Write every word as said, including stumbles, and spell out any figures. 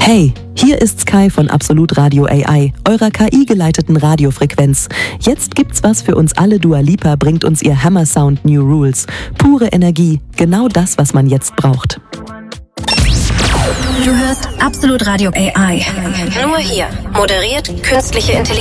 Hey, hier ist Sky von Absolut Radio A I, eurer K I-geleiteten Radiofrequenz. Jetzt gibt's was für uns alle. Dua Lipa bringt uns ihr Hammer Sound New Rules. Pure Energie, genau das, was man jetzt braucht. Du hörst Absolut Radio A I. Nur hier. Moderiert künstliche Intelligenz.